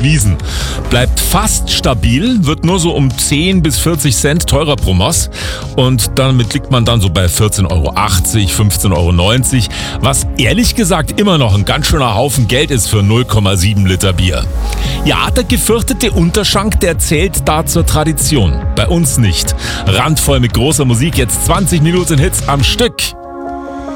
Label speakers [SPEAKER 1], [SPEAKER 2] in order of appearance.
[SPEAKER 1] bewiesen. Bleibt fast stabil, wird nur so um 10 bis 40 Cent teurer pro Moss und damit liegt man dann so bei 14,80 Euro, 15,90 Euro, was ehrlich gesagt immer noch ein ganz schöner Haufen Geld ist für 0,7 Liter Bier. Ja, der gefürchtete Unterschank, der zählt da zur Tradition. Bei uns nicht. Randvoll mit großer Musik, jetzt 20 Minuten Hits am Stück.